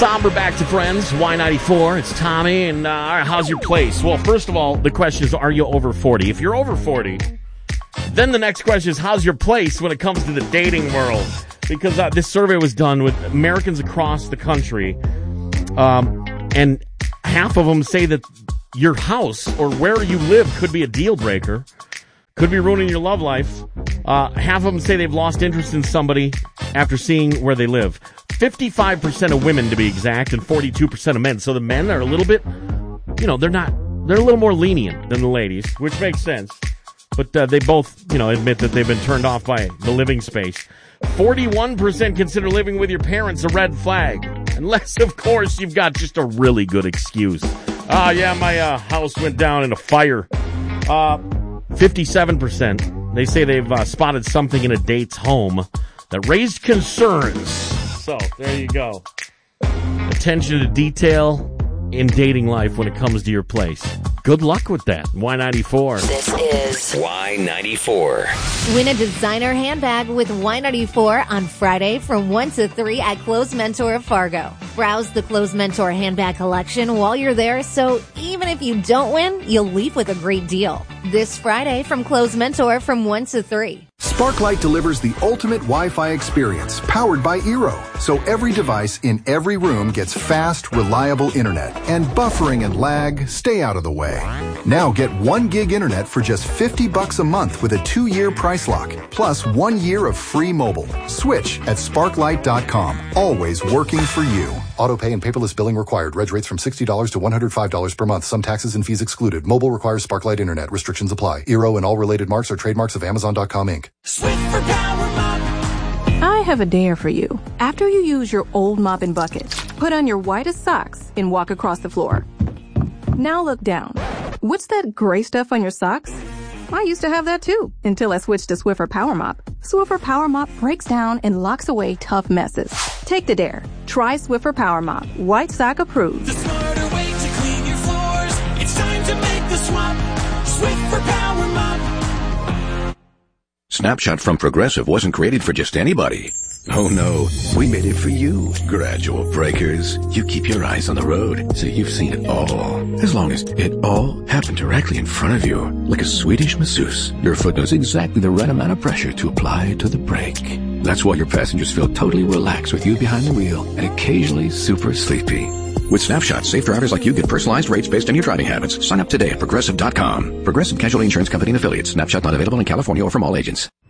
Somber back to friends, Y94, it's Tommy, and how's your place? Well, first of all, the question is, are you over 40? If you're over 40, then the next question is, how's your place when it comes to the dating world? Because this survey was done with Americans across the country, and half of them say that your house or where you live could be a deal breaker, could be ruining your love life. Half of them say they've lost interest in somebody after seeing where they live. 55% of women, to be exact, and 42% of men. So the men are a little bit, they're a little more lenient than the ladies, which makes sense. But they both, admit that they've been turned off by the living space. 41% consider living with your parents a red flag. Unless, of course, you've got just a really good excuse. My house went down in a fire. 57%, they say they've spotted something in a date's home that raised concerns. So, there you go. Attention to detail in dating life when it comes to your place. Good luck with that. Y94. This is Y94. Win a designer handbag with Y94 on Friday from 1 to 3 at Clothes Mentor of Fargo. Browse the Clothes Mentor handbag collection while you're there, so even if you don't win, you'll leave with a great deal. This Friday from Clothes Mentor from 1 to 3. Sparklight delivers the ultimate Wi-Fi experience, powered by Eero. So every device in every room gets fast, reliable internet. And buffering and lag stay out of the way. Now get 1 gig internet for just $50 a month with a 2-year price lock. Plus 1 year of free mobile. Switch at sparklight.com. Always working for you. Auto pay and paperless billing required. Reg rates from $60 to $105 per month. Some taxes and fees excluded. Mobile requires Sparklight internet. Restrictions apply. Eero and all related marks are trademarks of Amazon.com Inc. Swift for Power Mop. I have a dare for you. After you use your old mop and bucket, put on your whitest socks and walk across the floor. Now look down. What's that gray stuff on your socks? I used to have that too, until I switched to Swiffer Power Mop. Swiffer Power Mop breaks down and locks away tough messes. Take the dare. Try Swiffer Power Mop. White sock approved. The smarter way to clean your floors. It's time to make the swap. Swiffer Power Mop. Snapshot from Progressive wasn't created for just anybody. Oh no, we made it for you. Gradual breakers. You keep your eyes on the road, so you've seen it all. As long as it all happened directly in front of you, like a Swedish masseuse, your foot knows exactly the right amount of pressure to apply to the brake. That's why your passengers feel totally relaxed with you behind the wheel and occasionally super sleepy. With Snapshot, safe drivers like you get personalized rates based on your driving habits. Sign up today at Progressive.com. Progressive Casualty Insurance Company and Affiliates. Snapshot not available in California or from all agents.